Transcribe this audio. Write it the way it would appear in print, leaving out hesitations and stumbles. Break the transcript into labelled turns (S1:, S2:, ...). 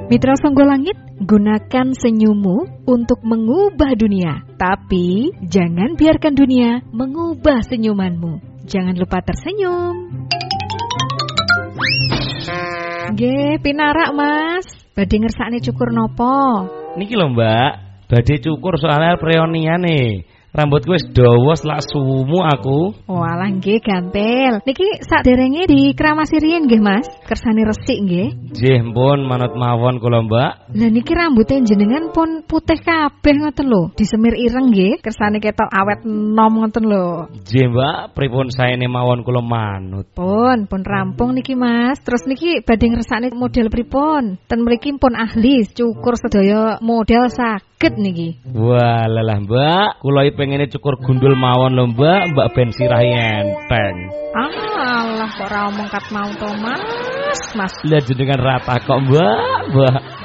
S1: Mitra Sangga Langit, gunakan senyummu untuk mengubah dunia. Tapi jangan biarkan dunia mengubah senyumanmu. Jangan lupa tersenyum. Nggih, pinarak Mas. Badhe ngersakne cukur nopo?
S2: Niki lho Mbak, badhe cukur soalnya reunian nih. Rambutku wis dawa selak sumu aku.
S1: Walah nggih gantel. Niki saderenge dikramasi riyen nggih Mas. Kersane resik nggih.
S2: Nggih pun manut mawon kula Mbak.
S1: Lah niki rambutnya jenengan pun putih kabeh ngoten lho. Disemir ireng nggih. Kersane ketok awet enom ngoten lho.
S2: Nggih Mbak, pripun saene mawon kula manut.
S1: Pun rampung niki Mas. Terus niki badhe ngersakne model pripun? Ten mriki pun ahli cukur sedaya model saged niki.
S2: Wah, lelah Mbak, kula pengene cukur gundul mawon lho Mbak ben sirahe enteng.
S1: Alah kok ora omong kat mau to Mas.
S2: Lah jenengan rata kok Mbak.